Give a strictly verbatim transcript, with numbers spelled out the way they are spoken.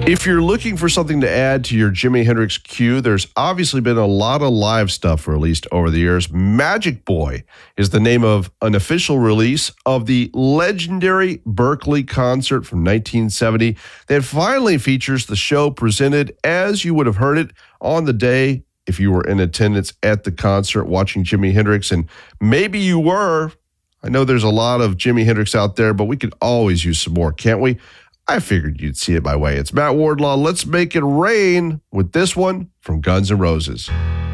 If you're looking for something to add to your Jimi Hendrix queue, there's obviously been a lot of live stuff released over the years. Magic Boy is the name of an official release of the legendary Berkeley concert from nineteen seventy that finally features the show presented as you would have heard it on the day if you were in attendance at the concert watching Jimi Hendrix. And maybe you were. I know there's a lot of Jimi Hendrix out there, but we could always use some more, can't we? I figured you'd see it my way. It's Matt Wardlaw. Let's make it rain with this one from Guns N' Roses.